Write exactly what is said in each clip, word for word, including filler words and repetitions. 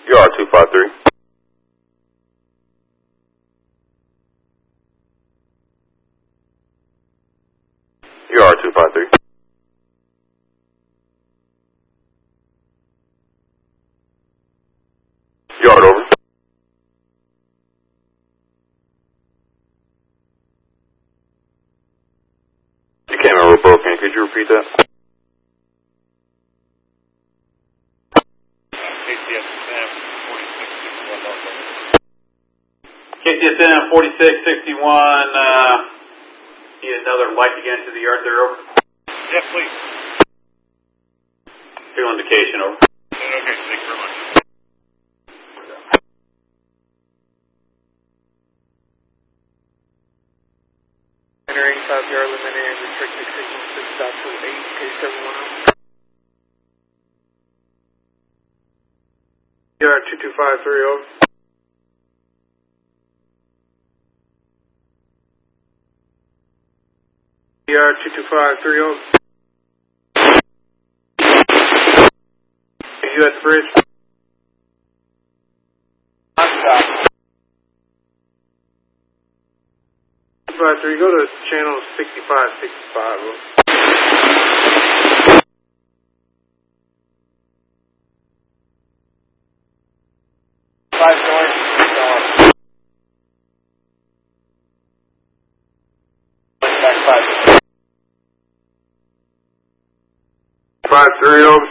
You are two five three. You are two five three. Yard over. You came in real broken. Could you repeat that? K C S M forty-six sixty-one, uh, need another light to get into the yard there, over. Yes, please. Fuel indication, over. Okay, thank you very much. Entering five yard limit and restricted signal six dot two eight, K seven one zero. Yard two two five three, over. Yard two two five three, over. U S Bridge. two five three, go to channel sixty-five sixty-five, over. Five north. Back five. Five three, over.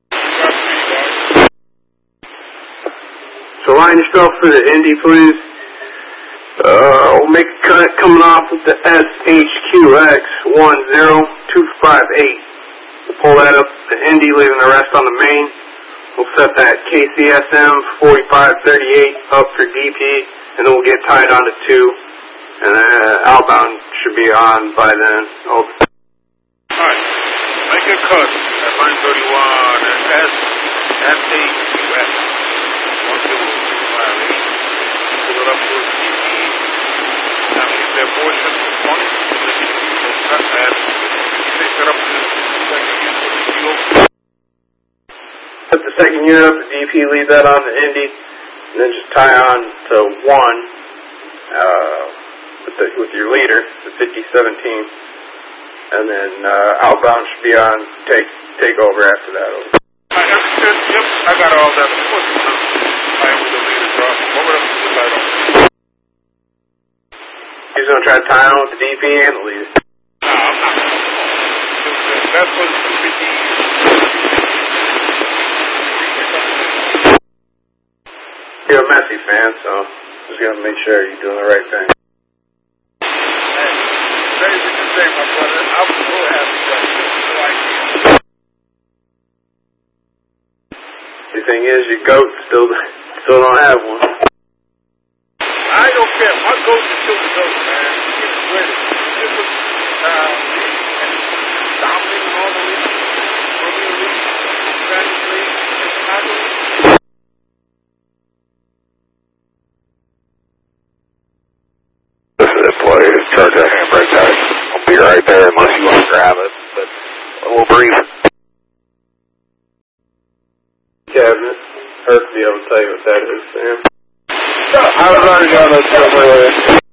So line yourself for the Indy, please. Uh, we'll make a cut coming off with the S H Q X one zero two five eight. We'll pull that up to Indy, leaving the rest on the main. We'll set that K C S M forty-five thirty-eight up for D P, and then we'll get tied onto two. And uh, outbound should be on by then. Over. Alright, make a cut at line thirty-one and S H Q X one zero two five eight. Pull it up for D P. Now if their portion is twenty, we'll cut that. They set up the second unit for D P over. Put the second unit up to D P, leave that on the Indy, and then just tie on to one uh, with, the, with your leader, the fifty seventeen, and then uh, outbound should be on take take over after that. Over. I understand. Yep, I got all that. Of course, I am with the leader drop. What would I do with that on? He's going to try to tie on with the D P and the leader. Nah, I'm not. That's what it's going to be. You're a Messi fan, so just got to make sure you're doing the right thing. Hey, crazy to say, my brother. I'm so happy that you like it. The thing is, your goat still still don't have one. I don't care. My goat is still the goat, man. It's ready. It was uh, dominating all the leagues. Premier League, Spanish League, Chicago League. This is a play. Charge that handbrake tight. I'll be right there unless you want to grab it, but we'll brief. Cabinet. Hurt to be able to tell you what that is, Sam. I was already on this somewhere.